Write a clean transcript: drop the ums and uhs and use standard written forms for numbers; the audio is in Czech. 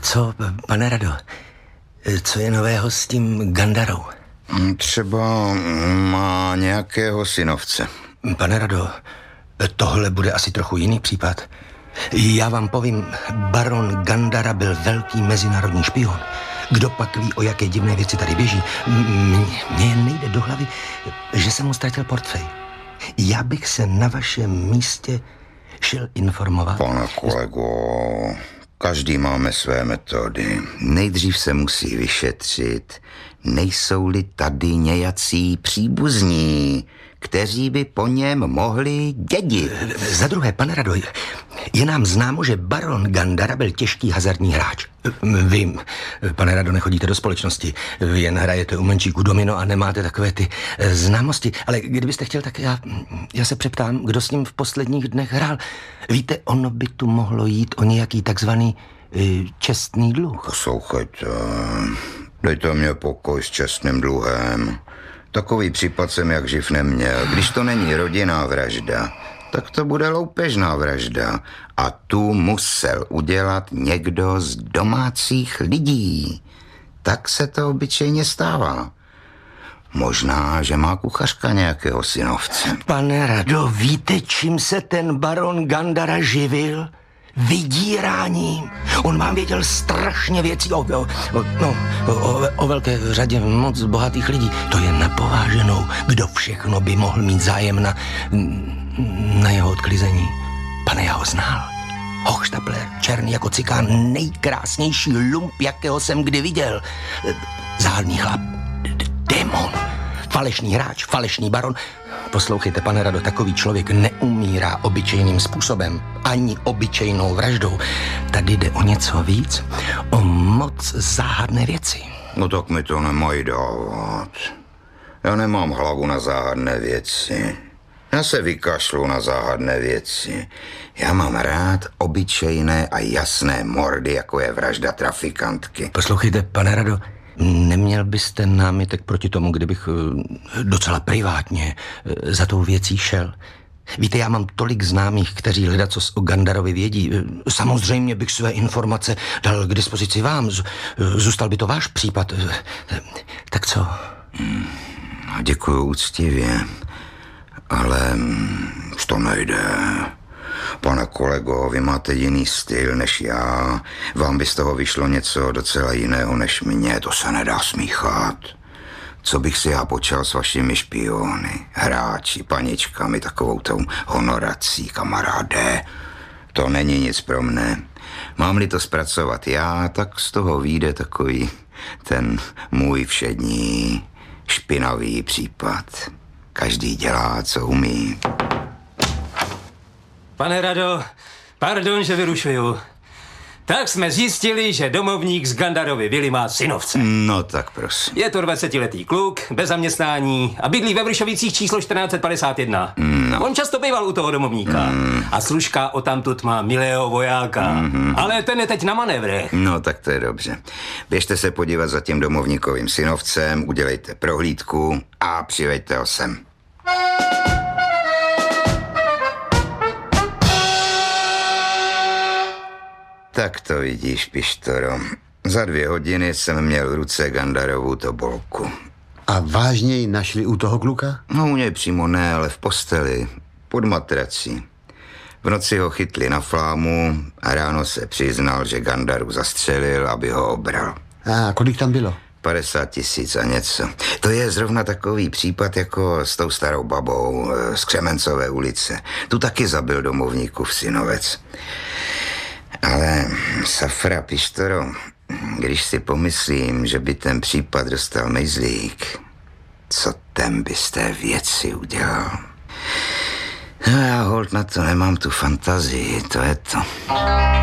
Co, pane Rado, co je nového s tím Gandarou? Třeba má nějakého synovce. Pane Rado, tohle bude asi trochu jiný případ. Já vám povím, baron Gandara byl velký mezinárodní špion. Kdo pak ví, o jaké divné věci tady běží? Mně jen nejde do hlavy, že jsem mu ztratil portfej. Já bych se na vašem místě šel informovat. Pane kolego, každý máme své metody. Nejdřív se musí vyšetřit, nejsou-li tady nějací příbuzní, kteří by po něm mohli dědit. Za druhé, pane Rado, je nám známo, že baron Gandara byl těžký hazardní hráč. Vím, pane Rado, nechodíte do společnosti, vy jen hrajete u menšíku domino a nemáte takové ty známosti, ale kdybyste chtěl, tak já se přeptám, kdo s ním v posledních dnech hrál. Víte, ono by tu mohlo jít o nějaký takzvaný čestný dluh. Poslouchejte, dejte mě pokoj s čestným dluhem. Takový případ jsem jak živ neměl. Když to není rodinná vražda, tak to bude loupežná vražda. A tu musel udělat někdo z domácích lidí. Tak se to obyčejně stává. Možná, že má kuchařka nějakého synovce. Pane Rado, víte, čím se ten baron Gandara živil? Vydíráním. On vám věděl strašně věcí o velké řadě moc bohatých lidí. To je napováženou, kdo všechno by mohl mít zájem na jeho odklizení. Pane, já ho znal. Hochštapler, černý jako cikán, nejkrásnější lump, jakého jsem kdy viděl. Záhadný chlap, démon, falešný hráč, falešný baron. Poslouchejte, pane Rado, takový člověk neumírá obyčejným způsobem, ani obyčejnou vraždou. Tady jde o něco víc, o moc záhadné věci. No tak mi to nemají dávat. Já nemám hlavu na záhadné věci. Já se vykašlu na záhadné věci. Já mám rád obyčejné a jasné mordy, jako je vražda trafikantky. Poslouchejte, pane Rado, neměl byste námitek proti tomu, kdybych docela privátně za tou věcí šel? Víte, já mám tolik známých, kteří ledacos o Gandarovi vědí. Samozřejmě bych své informace dal k dispozici vám. Zůstal by to váš případ. Tak co? Děkuju úctivě, ale už to nejde. Pane kolego, vy máte jiný styl než já. Vám by z toho vyšlo něco docela jiného než mně. To se nedá smíchat. Co bych si já počal s vašimi špiony, hráči, paničkami, takovou tou honorací, kamaráde. To není nic pro mne. Mám-li to zpracovat já, tak z toho vyjde takový ten můj všední, špinavý případ. Každý dělá, co umí. Pane Rado, pardon, že vyrušuju. Tak jsme zjistili, že domovník z Gandarovy vily má synovce. No tak prosím. Je to 20letý kluk, bez zaměstnání a bydlí ve Vršovicích číslo 1451. No. On často býval u toho domovníka. A služka odtamtud má milého vojáka. Ale ten je teď na manévrech. No tak to je dobře. Běžte se podívat za tím domovníkovým synovcem, udělejte prohlídku a přiveďte ho sem. Tak to vidíš, Pištoro. Za 2 hodiny jsem měl v ruce Gandarovu tobolku. A vážně ji našli u toho kluka? No u něj přímo ne, ale v posteli, pod matrací. V noci ho chytli na flámu a ráno se přiznal, že Gandaru zastřelil, aby ho obral. A kolik tam bylo? 50 000 a něco. To je zrovna takový případ jako s tou starou babou z Křemencové ulice. Tu taky zabil domovníkův synovec. Ale safra, Pištoro, když si pomyslím, že by ten případ dostal Mejzlík, co ten by z té věci udělal? No já holt na to nemám tu fantazii, to je to.